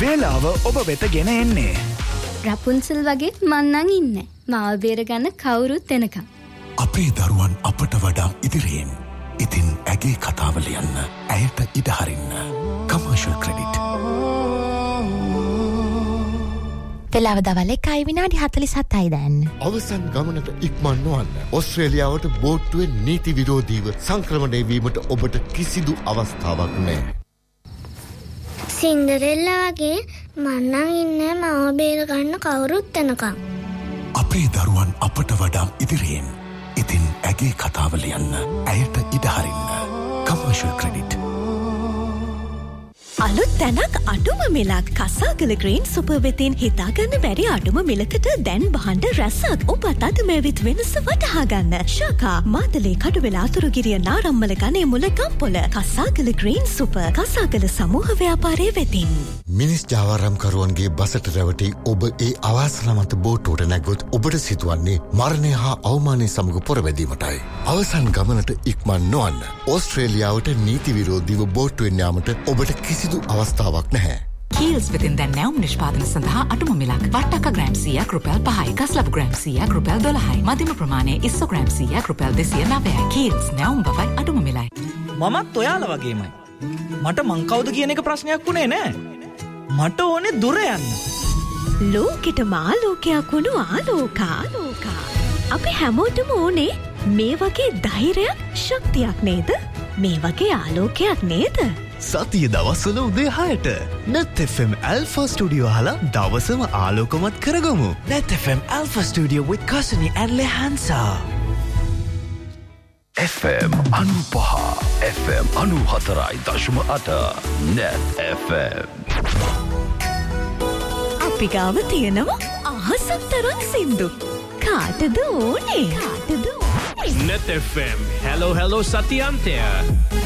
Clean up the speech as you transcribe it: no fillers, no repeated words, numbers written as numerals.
වේලාව ඔබ වෙත ගෙන එන්නේ. රපුන්සල් වගේ මන්නන් ඉන්නේ. මාව බේරගන්න කවුරුත් එනකම්. අපේ දරුවන් අපට වඩා ඉදිරියෙන්. ඉතින් ඇගේ කතාව ලියන්න. ඇයට ඉඩ හරින්න. Commercial credit. වෙලාව දවල් 1 විනාඩි 47යි දැන්. අවසන් ගමනට ඉක්මන් නොවන්න. ඕස්ට්‍රේලියාවට බෝට්ටුවේ නීති විරෝධීව සංක්‍රමණය වීමට ඔබට කිසිදු අවස්ථාවක් නැහැ. සින්ඩරෙල්ලා වගේ මන්නන් ඉන්නේ මාව බේරගන්න කවුරුත් එනකම්. අපේ දරුවන් අපට වඩා ඉදිරියෙන්. ඉතින් ඇගේ කතාව ලියන්න. ඇයට ඉඩ හරින්න. Commercial credit. අලුත් තැනක් අඩුම මිලක් කසාගල ග්‍රීන් සුපර් වෙතින් හිතාගන්න බැරි අඩුම මිලකට දැන් බහන්ඩ රැසක් ඔබත් අද මේවිත් වෙනස වටහා ගන්න. ශාකා මාතලේ කඩුවෙල අතුරුගිරිය නාරම්මල ගනේ මුල ගම්පොල කසාගල ග්‍රීන් සුපර් කසාගල සමූහ ව්‍යාපාරයේ වෙතින්. මිනිස් ජාවාරම්කරුවන්ගේ බසට රැවටි ඔබ ඒ අවාසනාවන්ත බෝට්ටුවට නැගොත් ඔබට සිදුවන්නේ මරණය හා අවමානය සමග පොරවැදීමටයි. අවසන් ගමනට ඉක්මන් නොවන්න. ඕස්ට්‍රේලියාවට නීති විරෝධීව බෝට්ටුවෙන් යාමට ඔබට කිසිදු අවස්ථාවක් නැහැ. කීල්ස් වෙතින් දැන් නැවුම් නිෂ්පාදන සඳහා අඩුම මිලක්. වට්ටක්ක ග්‍රෑම් 100ක් රුපියල් 5යි. කස්ලබ් ග්‍රෑම් 100ක් රුපියල් 12යි. මධ්‍යම ප්‍රමාණය ඉස්සෝ ග්‍රෑම් 100ක් රුපියල් 209යි. කීල්ස් නැවුම් බවයි අඩුම මිලයි. මමත් ඔයාලා වගේමයි. මට මං කවුද කියන එක ප්‍රශ්නයක් වුණේ නෑ. මට ඕනේ දුර යන්න. ලෝකෙට මාලෝකයක් වුණු ආලෝකා. අපි හැමෝටම ඕනේ මේ වගේ ධෛර්යයක් ශක්තියක් නේද? මේ වගේ ආලෝකයක් නේද? සතිය දවස්වල උදේ 6ට net FM Alpha Studio අහලා දවසම ආලෝකමත් කරගමු. net FM Alpha Studio with Kasani and Lehansa. FM 95 FM 94.8 net FM. අපි ගාව තියෙනවා අහසක් තරම් සින්දු. කාටද ඕනේ? net FM hello සතියන්තය